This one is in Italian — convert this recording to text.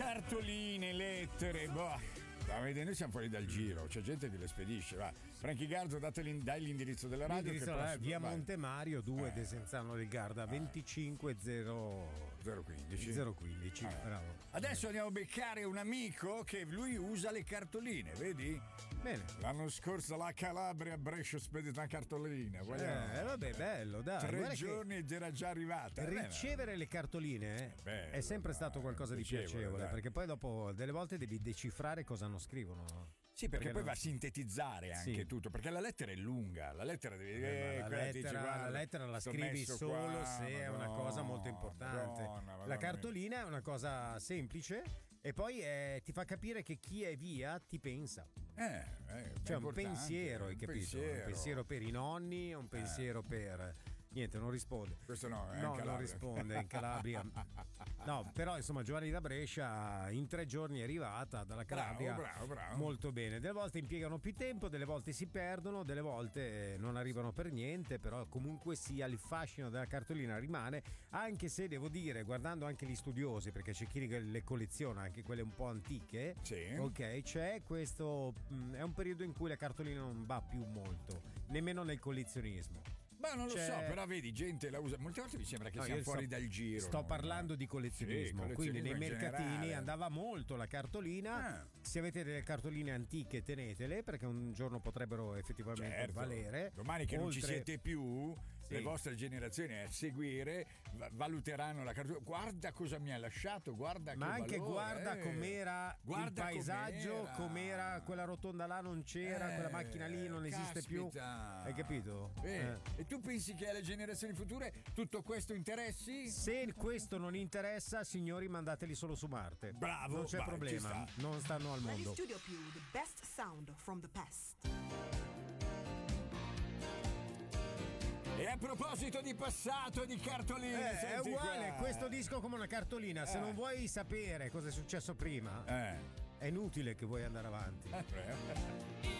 Cartoline, lettere, boh. Vedi, noi siamo fuori dal giro, c'è gente che le spedisce. Va. Franchi Garzo, dai l'indirizzo della radio. Via Montemario 2 Desenzano del Garda 25015. Bravo. Adesso andiamo a beccare un amico che lui usa le cartoline, vedi? Bene. L'anno scorso la Calabria a Brescia spedita una cartolina. Vabbè, bello, dai. 3 giorni ed era già arrivata. Ricevere le cartoline è sempre stato qualcosa di piacevole, perché poi dopo delle volte devi decifrare cosa non scrivono. Sì, perché poi va a sintetizzare anche tutto, perché la lettera è lunga, la lettera devi la lettera la scrivi solo se è una cosa molto importante. La cartolina è una cosa semplice e poi ti fa capire che chi è via ti pensa. Cioè un pensiero, hai capito? Un pensiero per i nonni, un pensiero per... Niente, non risponde. Questo no, non risponde in Calabria. No, però insomma Giovanni da Brescia in 3 giorni è arrivata dalla Calabria. Bravo. Molto bene. Delle volte impiegano più tempo, delle volte si perdono, delle volte non arrivano per niente, però comunque sia il fascino della cartolina rimane, anche se devo dire, guardando anche gli studiosi, perché c'è chi le colleziona, anche quelle un po' antiche. Sì. Ok, c'è questo, è un periodo in cui la cartolina non va più molto, nemmeno nel collezionismo. Ma non lo so, però vedi, gente la usa. Molte volte mi sembra che sia fuori dal giro. Sto parlando di collezionismo, quindi nei mercatini generale andava molto la cartolina. Se avete delle cartoline antiche tenetele, perché un giorno potrebbero effettivamente valere. Domani che non ci siete più, le vostre generazioni a seguire valuteranno la cartolina. Guarda cosa mi ha lasciato, guarda ma che anche valore, guarda com'era il paesaggio, com'era quella rotonda là, non c'era, quella macchina lì non esiste più. Hai capito? E tu pensi che alle generazioni future tutto questo interessi? Se questo non interessa, signori, mandateli solo su Marte. Bravo, non c'è problema, non stanno al mondo. Studio più, the best sound from the past. E a proposito di passato e di cartoline, è uguale questo disco come una cartolina. Se non vuoi sapere cosa è successo prima, è inutile che vuoi andare avanti.